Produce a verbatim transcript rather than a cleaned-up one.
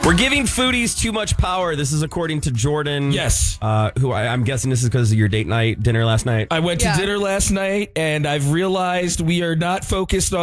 We're giving foodies too much power. This is according to Jordan. Yes. Uh, who I, I'm guessing this is because of your date night dinner last night. I went Yeah. to dinner last night, and I've realized we are not focused on